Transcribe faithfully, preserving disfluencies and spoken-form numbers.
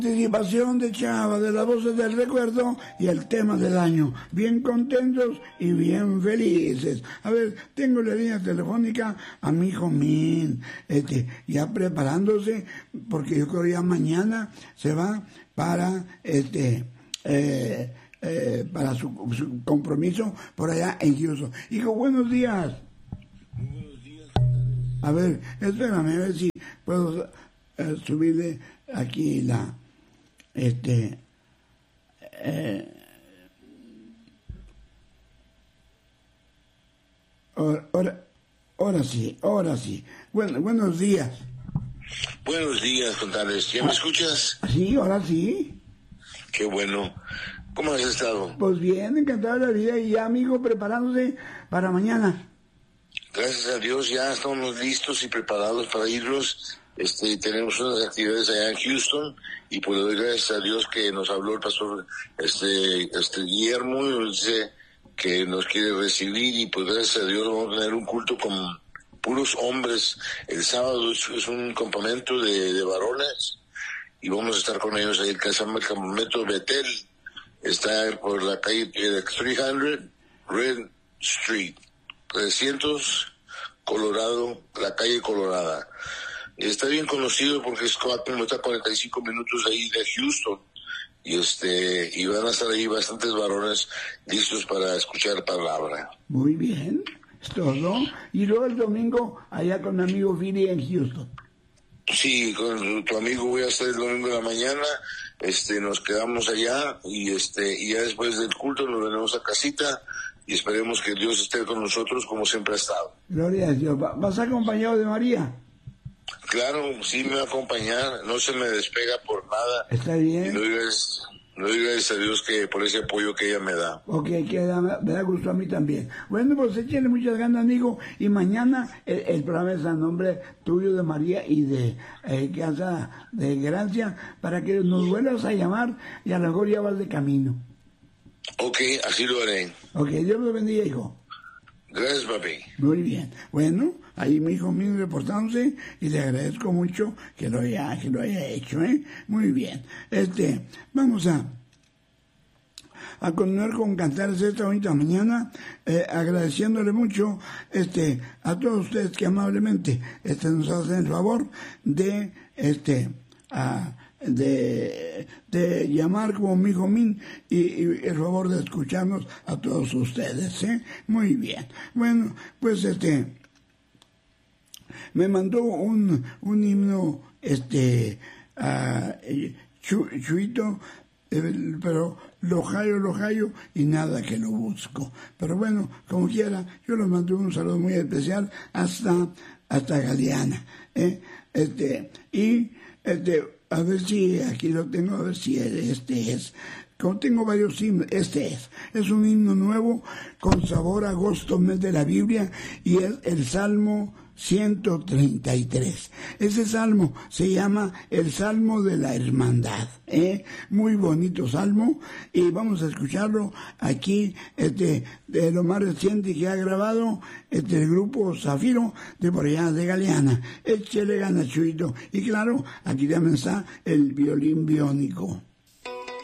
Participación de Chava, de las voces del recuerdo y el tema del año. Bien contentos y bien felices. A ver, tengo la línea telefónica a mi hijo Min, este, ya preparándose, porque yo creo ya mañana se va para este eh, eh, para su, su compromiso por allá en Houston. Hijo, buenos días. Buenos días. A ver, espérame, a ver si puedo eh, subirle aquí la este eh, ahora, ahora, ahora sí, ahora sí. Bueno, buenos días. Buenos días, Contales. ¿Ya me escuchas? Sí, ahora sí. Qué bueno. ¿Cómo has estado? Pues bien, encantado de la vida y ya, amigo, preparándose para mañana. Gracias a Dios ya estamos listos y preparados para irnos. Este, tenemos unas actividades allá en Houston y pues le doy gracias a Dios que nos habló el pastor este, este Guillermo y nos dice que nos quiere recibir y pues gracias a Dios vamos a tener un culto con puros hombres. El sábado es, es un campamento de, de varones y vamos a estar con ellos ahí. El campamento Betel está por la calle trescientos Red Street, trescientos Colorado, la calle Colorada. Está bien conocido porque es como está a cuarenta y cinco minutos de ahí de Houston y este y van a estar ahí bastantes varones listos para escuchar palabra. Muy bien, es todo. Y luego el domingo allá con mi amigo Viri en Houston. Sí, con tu amigo voy a estar el domingo de la mañana. Este, nos quedamos allá y este y ya después del culto nos venimos a casita y esperemos que Dios esté con nosotros como siempre ha estado. Gloria a Dios. ¿Vas acompañado de María? Claro, sí me va a acompañar, no se me despega por nada. Está bien. Y no digas, no digas a Dios que por ese apoyo que ella me da. Ok, que da, me da gusto a mí también. Bueno, pues échale muchas ganas, amigo. Y mañana el, el programa es a nombre tuyo, de María y de eh, Casa de Gracia, para que nos vuelvas a llamar y a lo mejor ya vas de camino. Ok, así lo haré. Ok, Dios lo bendiga, hijo. Gracias, papi. Muy bien. Bueno, ahí mi hijo mío reportándose y le agradezco mucho que lo haya, que lo haya hecho, ¿eh? Muy bien. Este, vamos a, a continuar con cantares esta bonita mañana, eh, agradeciéndole mucho este, a todos ustedes que amablemente este, nos hacen el favor de este, a, de, de llamar como mi hijo Min y, y el favor de escucharnos a todos ustedes, ¿eh? Muy bien. Bueno, pues este me mandó un, un himno este a Chu, Chuito, eh, pero lo hallo, lo hallo y nada que lo busco. Pero bueno, como quiera, yo les mando un saludo muy especial hasta hasta Galeana, ¿eh? Este y este a ver si aquí lo tengo, a ver si este es. Como tengo varios himnos, este es. Es un himno nuevo con sabor a agosto, mes de la Biblia, y es el Salmo ciento treinta y tres. Ese salmo se llama el Salmo de la Hermandad, ¿eh? Muy bonito salmo, y vamos a escucharlo aquí, este, de lo más reciente que ha grabado este, el grupo Zafiro de por allá de Galeana. Échele ganas, Chuito. Y claro, aquí también está el violín biónico.